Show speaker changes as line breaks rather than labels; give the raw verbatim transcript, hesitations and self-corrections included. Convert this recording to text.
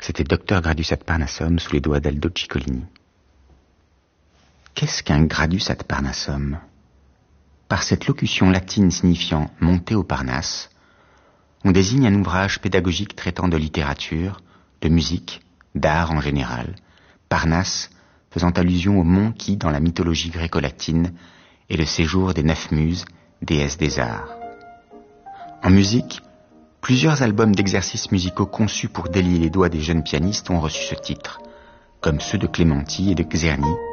C'était Docteur Gradus ad Parnassum sous les doigts d'Aldo Ciccolini. Qu'est-ce qu'un Gradus ad Parnassum? Par cette locution latine signifiant « monter au Parnasse », on désigne un ouvrage pédagogique traitant de littérature, de musique, d'art en général, Parnasse faisant allusion au mont qui, dans la mythologie gréco-latine, est le séjour des neuf muses, déesses des arts. En musique, plusieurs albums d'exercices musicaux conçus pour délier les doigts des jeunes pianistes ont reçu ce titre, comme ceux de Clementi et de Czerny,